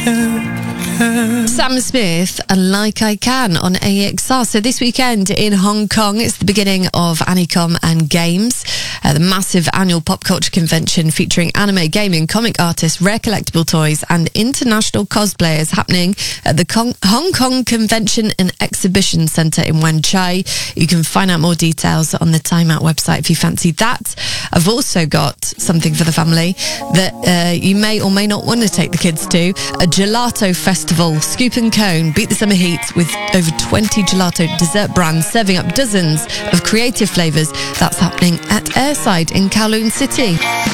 Sam Smith and Like I Can on AXR. So this weekend in Hong Kong, it's the beginning of Anicom and Games, the massive annual pop culture convention featuring anime, gaming, comic artists, rare collectible toys and international cosplayers, happening at the Hong Kong Convention and Exhibition Centre in Wan Chai. You can find out more details on the Time Out website if you fancy that. I've also got something for the family that you may or may not want to take the kids to, a gelato festival. Scoop and Cone beat the summer heat with over 20 gelato dessert brands serving up dozens of creative flavours. That's happening at Airside in Kowloon City.